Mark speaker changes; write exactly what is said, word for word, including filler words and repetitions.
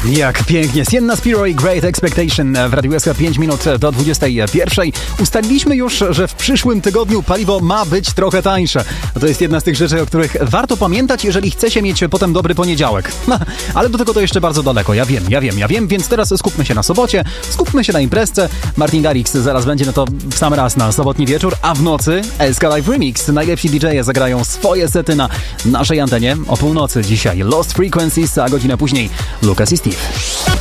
Speaker 1: Jak pięknie. Sienna Spiro i Great Expectation w Radiu S K pięć minut do dwudziestej pierwszej. Ustaliliśmy już, że w przyszłym tygodniu paliwo ma być trochę tańsze. To jest jedna z tych rzeczy, o których warto pamiętać, jeżeli chce się mieć potem dobry poniedziałek. Ale do tego to jeszcze bardzo daleko. Ja wiem, ja wiem, ja wiem, więc teraz skupmy się na sobocie, skupmy się na imprezce. Martin Garrix zaraz będzie na to w sam raz na sobotni wieczór, a w nocy S K Live Remix. Najlepsi D J e zagrają swoje sety na naszej antenie o północy dzisiaj. Lost Frequencies, a godzinę później Lucas i Steve.